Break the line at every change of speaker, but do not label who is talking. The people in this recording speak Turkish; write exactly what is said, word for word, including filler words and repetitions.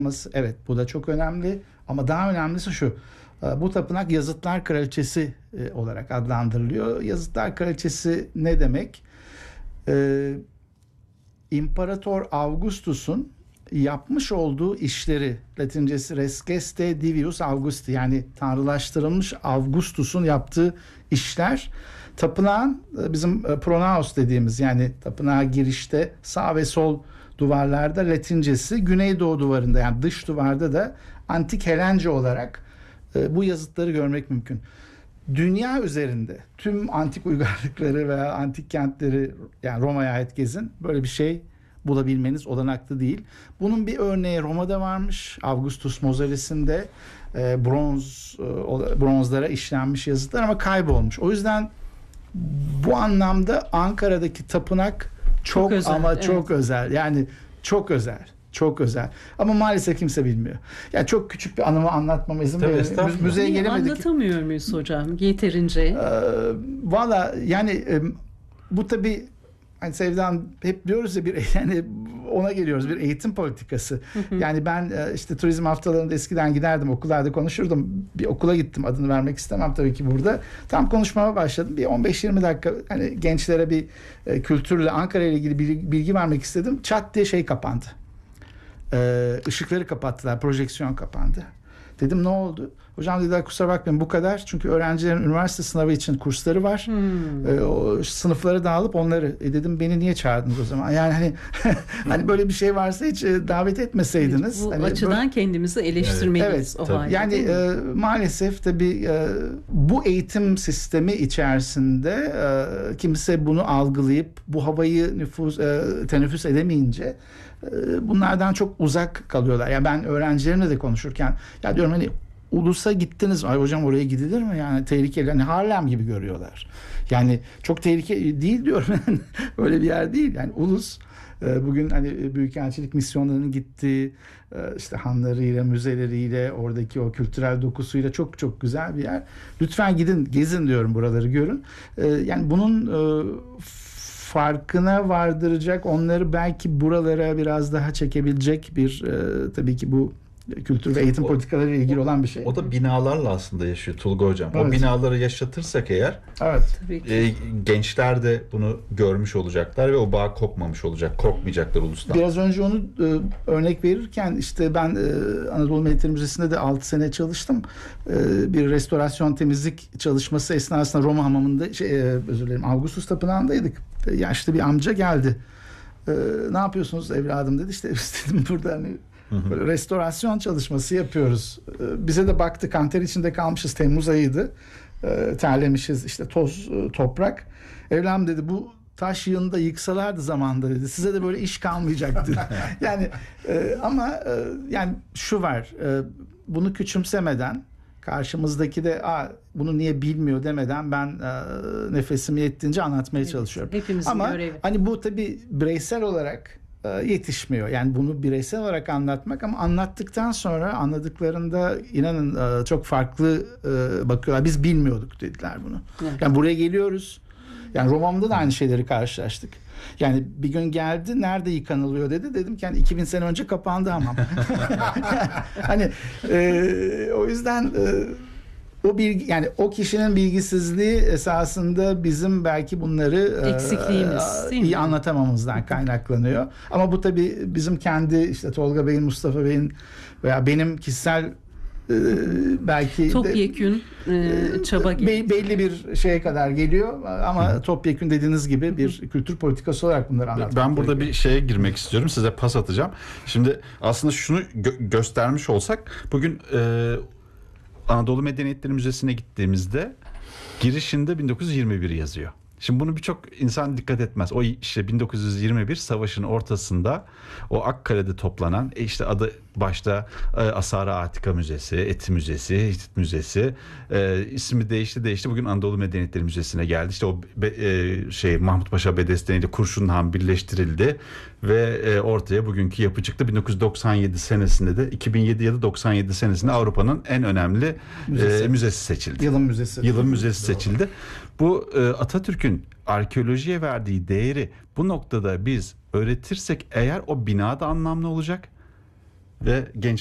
Evet, bu da çok önemli ama daha önemlisi şu: bu tapınak Yazıtlar Kraliçesi olarak adlandırılıyor. Yazıtlar Kraliçesi ne demek? Ee, İmparator Augustus'un yapmış olduğu işleri, Latincesi Res Geste Divius Augusti, yani tanrılaştırılmış Augustus'un yaptığı işler tapınağın, bizim pronaos dediğimiz, yani tapınağa girişte sağ ve sol duvarlarda Latincesi, güneydoğu duvarında yani dış duvarda da Antik Helence olarak e, bu yazıtları görmek mümkün. Dünya üzerinde tüm antik uygarlıkları veya antik kentleri, yani Roma'ya ait gezin, böyle bir şey bulabilmeniz olanaklı değil. Bunun bir örneği Roma'da varmış. Augustus Mausoleus'inde e, bronz e, bronzlara işlenmiş yazıtlar ama kaybolmuş. O yüzden bu anlamda Ankara'daki tapınak çok, çok özel, ama evet. çok özel. Yani çok özel. Çok özel. Ama maalesef kimse bilmiyor. Yani çok küçük bir anımı anlatmama izin verin. Müzeye
Niye
gelemedik.
Anlatamıyor muyuz hocam yeterince? Ee,
Valla yani e, bu tabii, hani Sevda hep diyoruz ya, bir yani ona geliyoruz, bir eğitim politikası. Hı hı. Yani ben işte turizm haftalarında eskiden giderdim, okullarda konuşurdum. Bir okula gittim, adını vermek istemem tabii ki burada. Tam konuşmama başladım. Bir on beş yirmi dakika hani gençlere bir e, kültürle, Ankara ile ilgili bilgi, bilgi vermek istedim. Çat diye şey kapandı. Ee, ışıkları kapattılar, projeksiyon kapandı. Dedim ne oldu? Hocam dediler kusura bakmayın bu kadar. Çünkü öğrencilerin üniversite sınavı için kursları var. Hmm. Ee, o sınıfları dağılıp onları. E dedim beni niye çağırdınız o zaman? Yani hani hani böyle bir şey varsa hiç davet etmeseydiniz.
Evet, bu
hani
açıdan
böyle...
kendimizi eleştirmeliyiz.
Evet,
o halde.
Yani e, maalesef tabii e, bu eğitim sistemi içerisinde e, kimse bunu algılayıp bu havayı nüfuz e, teneffüs edemeyince e, bunlardan çok uzak kalıyorlar. Yani ben öğrencilerimle de konuşurken ya diyorum hani Ulus'a gittiniz. Ay hocam oraya gidilir mi? Yani tehlikeli. Hani Harlem gibi görüyorlar. Yani çok tehlikeli değil diyorum. Öyle bir yer değil. Yani Ulus bugün hani büyükelçilik misyonlarının gittiği işte hanlarıyla, müzeleriyle, oradaki o kültürel dokusuyla çok çok güzel bir yer. Lütfen gidin, gezin diyorum, buraları görün. Yani bunun farkına vardıracak, onları belki buralara biraz daha çekebilecek bir tabii ki bu kültür ve eğitim politikaları ile ilgili olan bir şey.
O da binalarla aslında yaşıyor Tulga Hocam.
Evet.
O binaları yaşatırsak eğer
evet.
e, gençler de bunu görmüş olacaklar ve o bağ kopmamış olacak. Korkmayacaklar ulustan.
Biraz önce onu e, örnek verirken işte ben e, Anadolu Medeniyetleri Müzesi'nde de altı sene çalıştım. E, bir restorasyon temizlik çalışması esnasında Roma hamamında şey, e, özür dilerim Augustus Tapınağı'ndaydık. E, yaşlı bir amca geldi. E, ne yapıyorsunuz evladım dedi. İşte dedim burada hani böyle restorasyon çalışması yapıyoruz. Bize de baktı, kanter içinde kalmışız, Temmuz ayıydı. Terlemişiz, işte toz, toprak. Evlam dedi bu taş yığını da yıksalardı zamanda dedi. Size de böyle iş kalmayacaktı. yani ama yani şu var, bunu küçümsemeden, karşımızdaki de Aa, bunu niye bilmiyor demeden ben nefesimi yettiğince anlatmaya evet, çalışıyorum. Ama görevi. Hani bu tabii bireysel olarak yetişmiyor. Yani bunu bireysel olarak anlatmak, ama anlattıktan sonra anladıklarında inanın çok farklı bakıyorlar. Biz bilmiyorduk dediler bunu. Evet. Yani buraya geliyoruz. Yani Roma'mda da aynı şeyleri karşılaştık. Yani bir gün geldi, nerede yıkanılıyor dedi. Dedim ki yani iki bin sene önce kapandı hamam. hani e, o yüzden e, o bilgi, yani o kişinin bilgisizliği esasında bizim belki bunları
eksikliğimiz,
e, iyi anlatamamızdan kaynaklanıyor. Ama bu tabii bizim kendi işte Tolga Bey'in, Mustafa Bey'in veya benim kişisel e, belki
topyekün e, çaba
be, belli bir şeye kadar geliyor ama Hı. topyekün dediğiniz gibi bir kültür politikası olarak bunları anlatmak
Ben burada
gerekiyor.
Bir şeye girmek istiyorum. Size pas atacağım. Şimdi aslında şunu gö- göstermiş olsak bugün e, Anadolu Medeniyetleri Müzesi'ne gittiğimizde girişinde bin dokuz yüz yirmi bir yazıyor. Şimdi bunu birçok insan dikkat etmez. O işte bin dokuz yüz yirmi bir savaşın ortasında o Akkale'de toplanan e işte adı başta e, Asara Atika Müzesi, Eti Müzesi, Hitit Müzesi, e, ismi değişti değişti. Bugün Anadolu Medeniyetleri Müzesi'ne geldi. İşte o be, e, şey Mahmut Paşa Bedesteni ile Kurşunhan birleştirildi ve e, ortaya bugünkü yapı çıktı. bin dokuz yüz doksan yedi senesinde de iki bin yedi ya da doksan yedi senesinde Avrupa'nın en önemli müzesi, e, müzesi seçildi.
Yılın müzesi.
Yılın müzesi seçildi. Bu e, Atatürk'ün arkeolojiye verdiği değeri bu noktada biz öğretirsek eğer o bina da anlamlı olacak ve genç